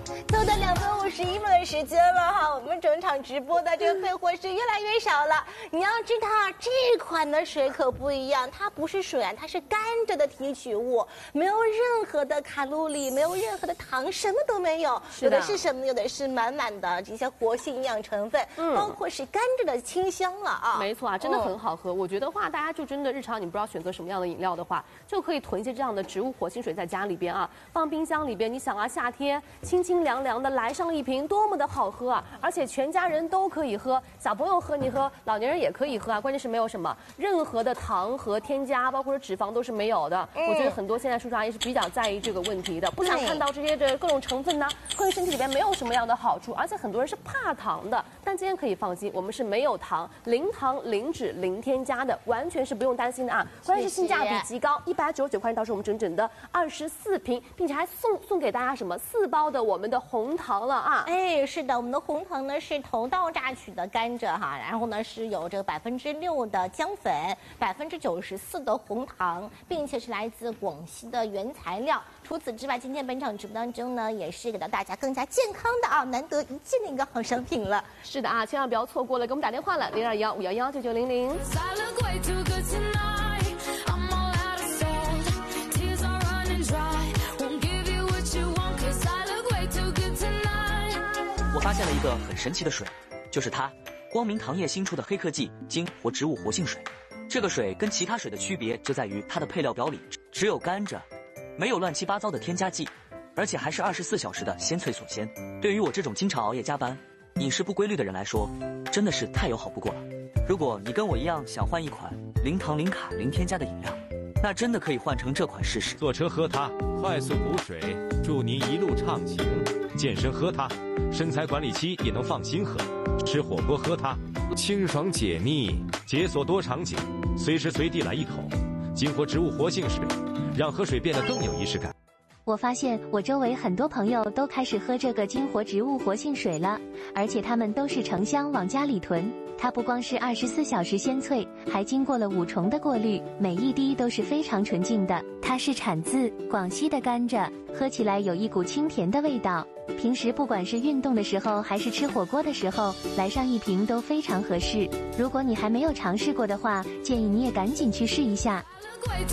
都到2分51秒的时间了哈，我们整场直播的这个备货是越来越少了。你要知道，这款的水可不一样，它不是水啊，它是甘蔗的提取物，没有任何的卡路里，没有任何的糖，什么都没有。有的是什么？有的是满满的这些活性营养成分，包括是甘蔗的清香了啊。 没错啊，真的很好喝。我觉得话，大家就真的日常你不知道选择什么样的饮料的话，就可以囤一些这样的植物活性水在家里边啊，放冰箱里边。你想啊，夏天清清凉凉的来上一瓶，多么的好喝啊！而且全家人都可以喝，小朋友喝你喝，老年人也可以喝啊。关键是没有什么任何的糖和添加，包括脂肪都是没有的。我觉得很多现在叔叔阿姨是比较在意这个问题的，不想看到这些的各种成分呢，对身体里边没有什么样的好处。而且很多人是怕糖的，但今天可以放心，我们是没有糖、零糖、零脂、零添加的，完全是不用担心的啊。关键是性价比极高，199块钱到手我们整整的24瓶，并且还送给大家什么4包的我们的红糖了啊！ 哎，是的，我们的红糖呢是头道榨取的甘蔗哈，然后呢是有这个6%的姜粉，94%的红糖，并且是来自广西的原材料。除此之外，今天本场直播当中呢，也是给到大家更加健康的啊，难得一见的一个好商品了。 是的啊，千万不要错过了，给我们打电话了，0215119900。 我发现了一个很神奇的水，就是它，光明糖业新出的黑科技精活植物活性水。这个水跟其他水的区别就在于它的配料表里只有甘蔗，没有乱七八糟的添加剂，而且还是24小时的鲜萃锁鲜。对于我这种经常熬夜加班、饮食不规律的人来说，真的是太友好不过了。如果你跟我一样想换一款零糖、零卡、零添加的饮料，那真的可以换成这款试试。 坐车喝它，快速补水，祝您一路畅行；健身喝它，身材管理期也能放心喝；吃火锅喝它，清爽解腻，解锁多场景，随时随地来一口。精活植物活性水，让喝水变得更有仪式感。 我发现我周围很多朋友都开始喝这个精活植物活性水了，而且他们都是成箱往家里囤。它不光是24小时鲜萃，还经过了5重的过滤，每一滴都是非常纯净的。它是产自广西的甘蔗，喝起来有一股清甜的味道。平时不管是运动的时候，还是吃火锅的时候，来上一瓶都非常合适。如果你还没有尝试过的话，建议你也赶紧去试一下。